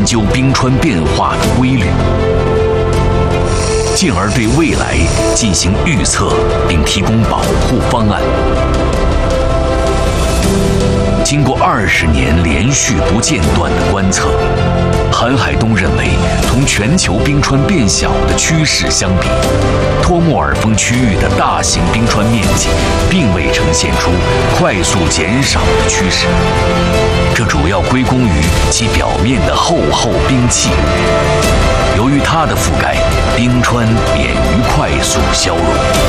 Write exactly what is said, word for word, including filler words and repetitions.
究冰川变化的规律，进而对未来进行预测并提供保护方案。经过二十年连续不间断的观测，韩海东认为，同全球冰川变小的趋势相比，托莫尔峰区域的大型冰川面积并未呈现出快速减少的趋势，这主要归功于其表面的厚厚冰气。由于它的覆盖，冰川免于快速消融。